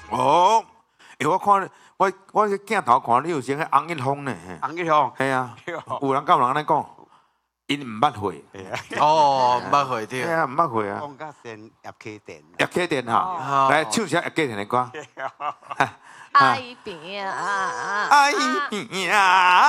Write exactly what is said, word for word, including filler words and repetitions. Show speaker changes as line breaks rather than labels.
哦，诶，我看我我个镜头看你有先个红一峰呢。
红一峰。
系啊，有人敢有人安尼讲，因唔捌会。
哦，唔捌会对。
系啊，唔捌会啊。
讲甲先叶启田。
叶启田哈，来唱一下叶启田的歌。
爱变啊，
爱变啊。